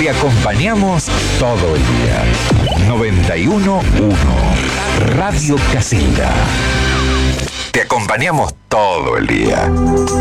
te acompañamos todo el día. 91.1 Radio Casita. Te acompañamos todo el día.